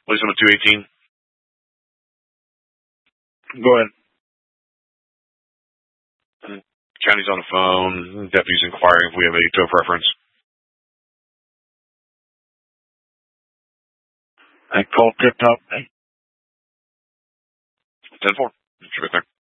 Police on 218. Go ahead. County's on the phone. Deputy's inquiring if we have a tow preference. I called Tip Top. 10-4. Should be there.